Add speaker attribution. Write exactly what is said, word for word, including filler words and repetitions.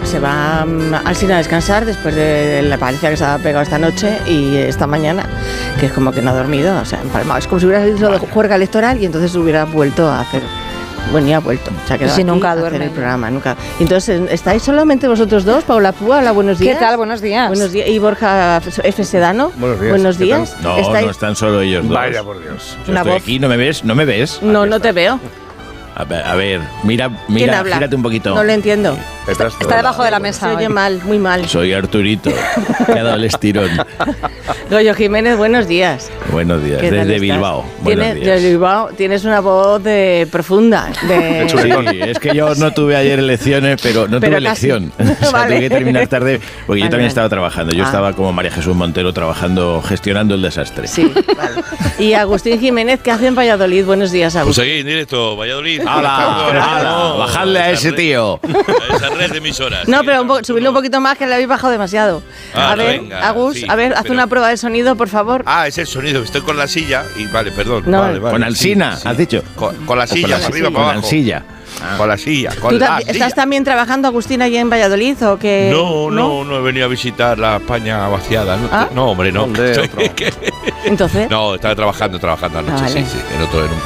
Speaker 1: se va um, al cine a descansar después de la paliza que se ha pegado esta noche y esta mañana, que es como que no ha dormido, o sea, empalmado. Es como si hubiera salido de juerga electoral y entonces hubiera vuelto a hacer... Bueno, ya ha vuelto. Se ha quedado
Speaker 2: Si
Speaker 1: aquí
Speaker 2: nunca
Speaker 1: a hacer
Speaker 2: duerme.
Speaker 1: el programa, nunca. Entonces, ¿estáis solamente vosotros dos? Paula Púa, hola, buenos días.
Speaker 2: ¿Qué tal? Buenos días.
Speaker 1: Buenos días. Y Borja F. Sedano.
Speaker 3: Buenos días.
Speaker 1: Buenos
Speaker 3: ¿Qué
Speaker 1: días.
Speaker 3: tal?
Speaker 4: No,
Speaker 1: ¿Estáis?
Speaker 4: no están solo ellos dos.
Speaker 3: Vaya por Dios.
Speaker 4: Yo
Speaker 2: Una
Speaker 4: estoy
Speaker 2: voz.
Speaker 4: aquí, ¿no me ves? ¿No me ves?
Speaker 1: No,
Speaker 4: Aquí
Speaker 1: no te
Speaker 4: está.
Speaker 1: veo.
Speaker 4: A ver, a ver, mira,
Speaker 1: ¿Quién
Speaker 4: mira,
Speaker 1: habla?
Speaker 4: gírate un poquito.
Speaker 1: No lo entiendo.
Speaker 3: Estás
Speaker 2: Está debajo de la mesa.
Speaker 1: Se oye
Speaker 2: hoy.
Speaker 1: mal, muy mal.
Speaker 4: Soy Arturito, que ha dado el estirón.
Speaker 1: Goyo Jiménez, buenos días.
Speaker 4: Buenos días,
Speaker 1: ¿Qué tal
Speaker 4: desde
Speaker 1: estás?
Speaker 4: Bilbao. Buenos
Speaker 1: Tienes,
Speaker 4: días.
Speaker 1: de Bilbao tienes una voz de, profunda. De,
Speaker 4: Sí, es que yo no tuve ayer elecciones, pero no
Speaker 1: Pero
Speaker 4: tuve
Speaker 1: casi.
Speaker 4: elección. O sea,
Speaker 1: Vale.
Speaker 4: tuve que terminar tarde, porque yo
Speaker 1: Vale,
Speaker 4: también
Speaker 1: vale.
Speaker 4: estaba trabajando. Yo
Speaker 1: Ah.
Speaker 4: estaba como María Jesús Montero trabajando, gestionando el desastre.
Speaker 1: Sí, vale. Y Agustín Jiménez, ¿qué hace en Valladolid? Buenos días,
Speaker 5: Pues
Speaker 1: Agustín.
Speaker 5: aquí en directo, Valladolid.
Speaker 4: ¡Hala! ¡Hala! ¡Bajadle a ese tío!
Speaker 5: A esa red de emisoras.
Speaker 1: No,
Speaker 5: Sí,
Speaker 1: pero un po-
Speaker 5: no,
Speaker 1: subidlo un poquito más, que le habéis bajado demasiado.
Speaker 5: Ah,
Speaker 1: a ver,
Speaker 5: venga,
Speaker 1: Agus,
Speaker 5: sí,
Speaker 1: a ver, haz
Speaker 5: pero-
Speaker 1: una prueba de sonido, por favor.
Speaker 5: Ah, es el sonido. Estoy con la silla y vale, perdón.
Speaker 1: No.
Speaker 5: vale, vale,
Speaker 4: Con
Speaker 5: sí,
Speaker 4: Alsina,
Speaker 5: sí.
Speaker 4: has dicho.
Speaker 5: Con, con la
Speaker 4: O
Speaker 5: silla,
Speaker 4: con la
Speaker 5: para
Speaker 4: silla,
Speaker 5: arriba,
Speaker 4: con
Speaker 5: para abajo.
Speaker 4: Alsilla.
Speaker 5: Con la silla, con
Speaker 1: ¿Tú
Speaker 5: la
Speaker 1: tam-
Speaker 5: silla.
Speaker 1: estás también trabajando, Agustín, allí en Valladolid o qué?
Speaker 5: No, no, no he venido a visitar la España vaciada. No,
Speaker 1: Ah.
Speaker 5: no hombre, no.
Speaker 3: ¿Dónde?
Speaker 5: Estoy-
Speaker 3: Otro.
Speaker 1: Entonces,
Speaker 5: no, estaba trabajando, trabajando anoche,
Speaker 1: Ah, vale.
Speaker 5: sí, sí. En otro, en un